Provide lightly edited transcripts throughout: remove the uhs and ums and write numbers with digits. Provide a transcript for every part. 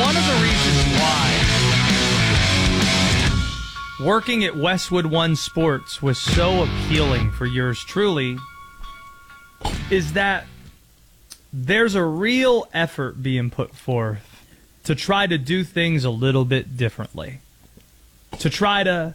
one of the reasons why working at Westwood One Sports was so appealing for yours truly is that there's a real effort being put forth to try to do things a little bit differently, to try to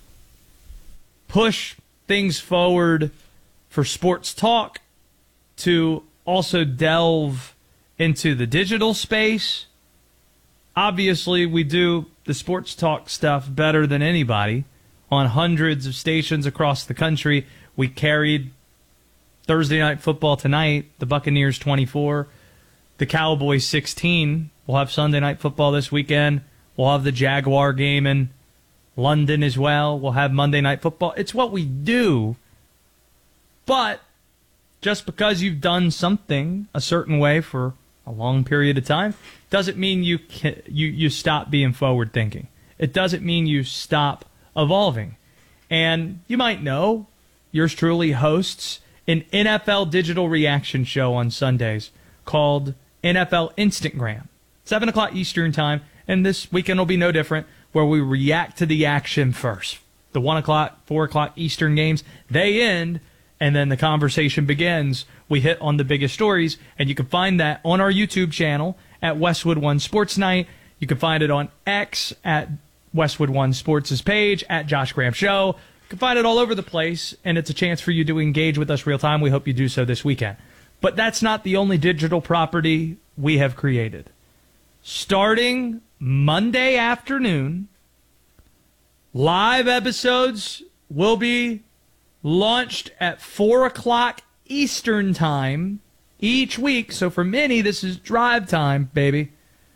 push things forward for sports talk, to also delve into the digital space. Obviously, we do the sports talk stuff better than anybody on hundreds of stations across the country. We carried Thursday Night Football tonight, the Buccaneers 24, the Cowboys 16. We'll have Sunday Night Football this weekend. We'll have the Jaguar game in London as well. We'll have Monday Night Football. It's what we do. But just because you've done something a certain way for a long period of time doesn't mean you stop being forward thinking. It doesn't mean you stop evolving. And you might know, yours truly hosts an NFL digital reaction show on Sundays called NFL Instantgram. 7 o'clock Eastern time, and this weekend will be no different, where we react to the action first. The 1 o'clock, 4 o'clock Eastern games, they end, and then the conversation begins. We hit on the biggest stories, and you can find that on our YouTube channel at Westwood One Sports Night. You can find it on X at Westwood One Sports' page, at Josh Graham Show. You can find it all over the place, and it's a chance for you to engage with us real time. We hope you do so this weekend. But that's not the only digital property we have created. Starting Monday afternoon, live episodes will be launched at 4 o'clock Eastern time each week. So for many, this is drive time, baby.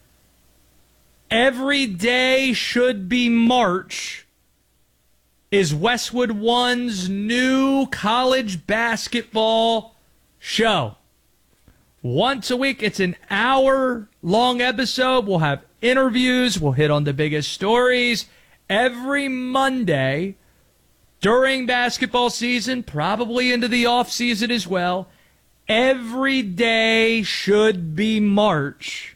Every day should be March is Westwood One's new college basketball show. Once a week, it's an hour-long episode. We'll have interviews. We'll hit on the biggest stories. Every Monday during basketball season, probably into the off-season as well, every day should be March.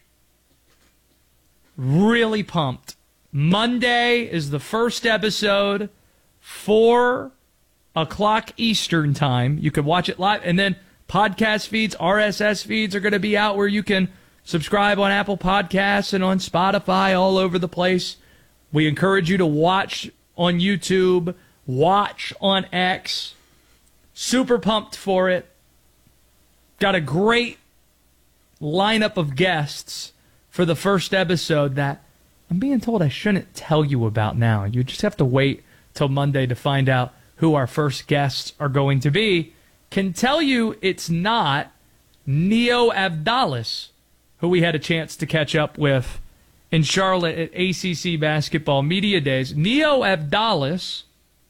Really pumped. Monday is the first episode, 4 o'clock Eastern time. You can watch it live, and then podcast feeds, RSS feeds are going to be out where you can subscribe on Apple Podcasts and on Spotify, all over the place. We encourage you to watch on YouTube, watch on X. Super pumped for it. Got a great lineup of guests for the first episode that I'm being told I shouldn't tell you about now. You just have to wait till Monday to find out who our first guests are going to be. Can tell you it's not Neo Abdalis, who we had a chance to catch up with in Charlotte at ACC Basketball Media Days. Neo Abdalis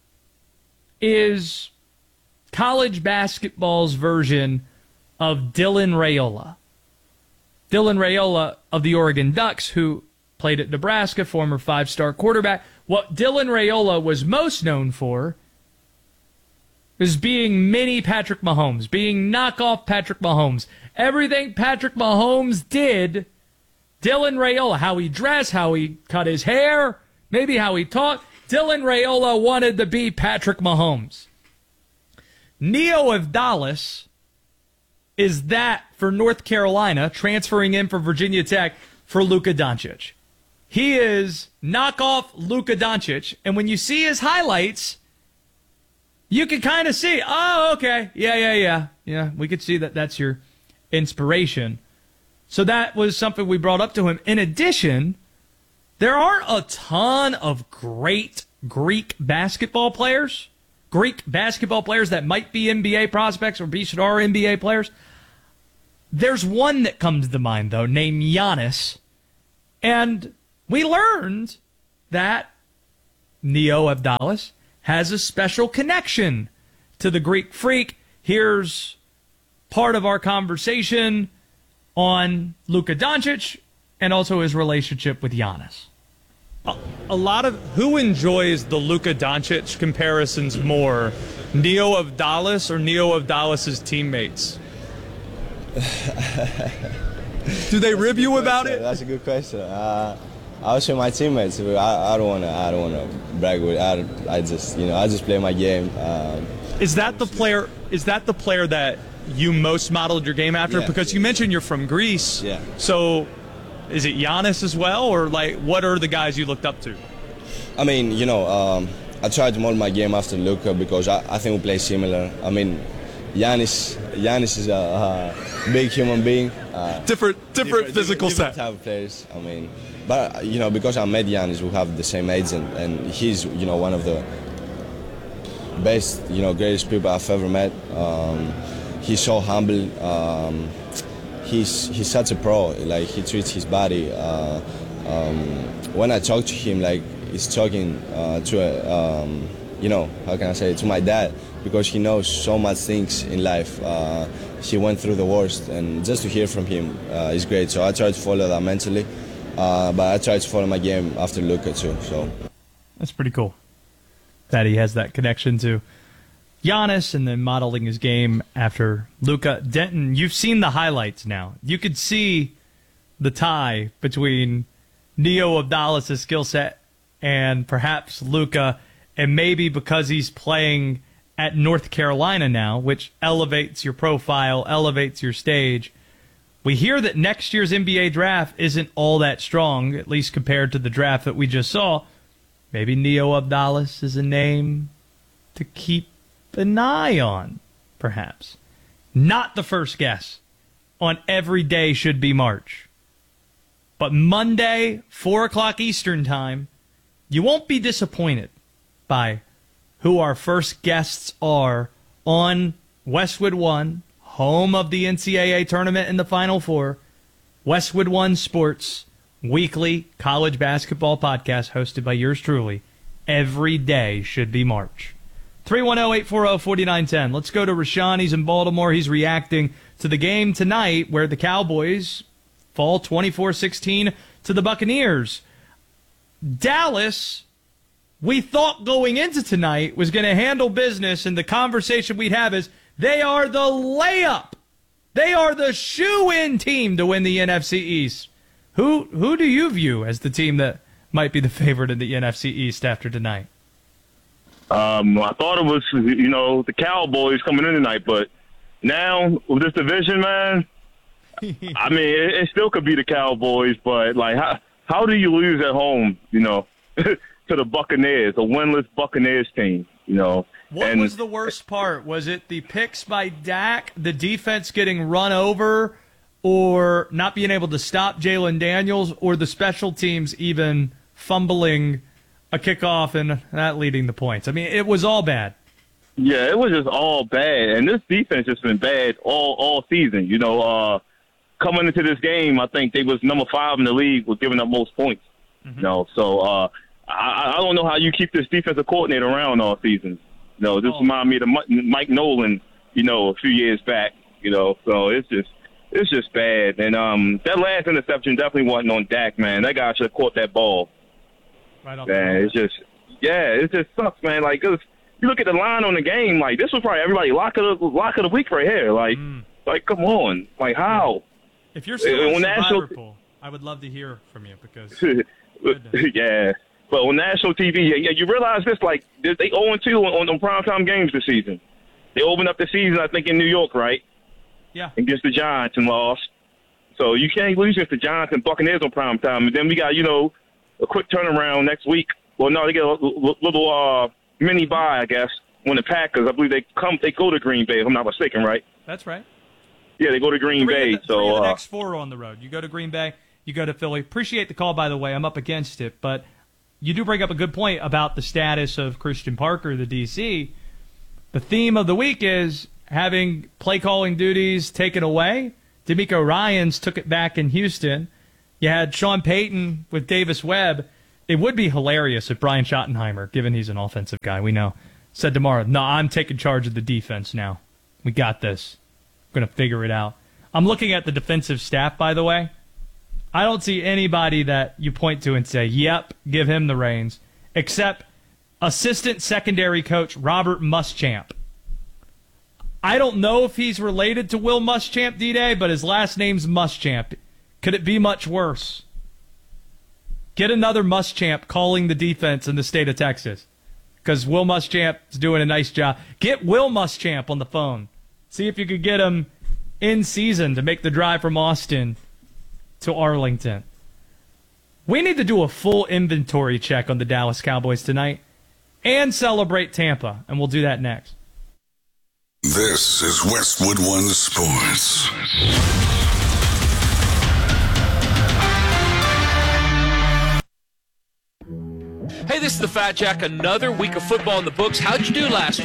is college basketball's version of Dylan Raiola. Dylan Raiola of the Oregon Ducks, who played at Nebraska, former 5-star quarterback. What Dylan Raiola was most known for is being mini Patrick Mahomes, being knockoff Patrick Mahomes. Everything Patrick Mahomes did, Dylan Raiola, how he dressed, how he cut his hair, maybe how he talked, Dylan Raiola wanted to be Patrick Mahomes. Neo Abdalis is that for North Carolina, transferring in from Virginia Tech for Luka Doncic. He is knockoff Luka Doncic, and when you see his highlights, you can kind of see, oh, okay, yeah, we could see that that's your inspiration. So that was something we brought up to him. In addition, there aren't a ton of great Greek basketball players that might be NBA prospects or B-star NBA players. There's one that comes to mind, though, named Giannis. And we learned that Neo Abdalis has a special connection to the Greek Freak. Here's part of our conversation on Luka Doncic and also his relationship with Giannis. A lot of who enjoys the Luka Doncic comparisons more, Neo Abdalis or Neo Abdalis' teammates? Do they rib you about it? That's a good question. I was with my teammates. I don't wanna brag with. I just play my game. Is that the player? Is that the player that you most modeled your game after? Yeah. Because you mentioned you're from Greece. Yeah. So, is it Giannis as well, or like what are the guys you looked up to? I mean, I tried to model my game after Luka because I think we play similar. I mean, Giannis is a big human being. Different physical different set. type of players. I mean, but because I met Giannis, we have the same age, and he's one of the best, greatest people I've ever met. He's so humble. He's such a pro. Like he treats his body. When I talk to him, like he's talking how can I say it, to my dad, because he knows so much things in life. He went through the worst, and just to hear from him is great. So I try to follow that mentally, but I try to follow my game after Luka too. So that's pretty cool that he has that connection to Giannis and then modeling his game after Luka. Denton, you've seen the highlights now. You could see the tie between Neo Abdallah' skill set and perhaps Luka, and maybe because he's playing at North Carolina now, which elevates your profile, elevates your stage. We hear that next year's NBA draft isn't all that strong, at least compared to the draft that we just saw. Maybe Neo Abdallah is a name to keep an eye on, perhaps. Not the first guess on Every Day Should Be March. But Monday, 4 o'clock Eastern Time, you won't be disappointed by who our first guests are on Westwood One, home of the NCAA tournament in the Final Four. Westwood One Sports weekly college basketball podcast hosted by yours truly. Every Day Should Be March. 310-840-4910. Let's go to Rashawn. He's in Baltimore. He's reacting to the game tonight where the Cowboys fall 24-16 to the Buccaneers. Dallas, we thought going into tonight, was going to handle business, and the conversation we'd have is they are the layup. They are the shoe-in team to win the NFC East. Who do you view as the team that might be the favorite in the NFC East after tonight? I thought it was, the Cowboys coming in tonight, but now with this division, man, I mean, it still could be the Cowboys, but like, how do you lose at home, to the Buccaneers, a winless Buccaneers team, What was the worst part? Was it the picks by Dak, the defense getting run over, or not being able to stop Jalen Daniels, or the special teams even fumbling a kickoff and not leading the points? I mean, it was all bad. Yeah, it was just all bad, and this defense has been bad all season. Coming into this game, I think they was number 5 in the league with giving up most points. So I don't know how you keep this defensive coordinator around all season. This reminded me of Mike Nolan, a few years back. So it's just bad. And that last interception definitely wasn't on Dak, man. That guy should have caught that ball. Right off man, it just sucks, man. Like, 'cause you look at the line on the game, like this was probably everybody lock of the week right here. Like come on, like how? If you're still in Survivor Pool, I would love to hear from you because yeah. But on national TV, you realize this, like they 0-2 on primetime games this season. They opened up the season, I think, in New York, right? Yeah. Against the Giants and lost. So you can't lose against the Giants and Buccaneers on primetime. And then we got a quick turnaround next week. Well, no, they get a little mini bye, I guess, when the Packers, I believe they go to Green Bay, if I'm not mistaken, right? That's right. Yeah, they go to Green Bay. Three of the next 4 are on the road. You go to Green Bay, you go to Philly. Appreciate the call, by the way. I'm up against it. But you do bring up a good point about the status of Christian Parker, the DC. The theme of the week is having play-calling duties taken away. D'Amico Ryans took it back in Houston. You had Sean Payton with Davis Webb. It would be hilarious if Brian Schottenheimer, given he's an offensive guy, we know, said tomorrow, no, I'm taking charge of the defense now. We got this. We're going to figure it out. I'm looking at the defensive staff, by the way. I don't see anybody that you point to and say, yep, give him the reins, except assistant secondary coach Robert Muschamp. I don't know if he's related to Will Muschamp, D-Day, but his last name's Muschamp. Could it be much worse? Get another Muschamp calling the defense in the state of Texas, because Will Muschamp's doing a nice job. Get Will Muschamp on the phone. See if you could get him in season to make the drive from Austin to Arlington. We need to do a full inventory check on the Dallas Cowboys tonight and celebrate Tampa, and we'll do that next. This is Westwood One Sports. Hey, this is the Fat Jack. Another week of football in the books. How'd you do last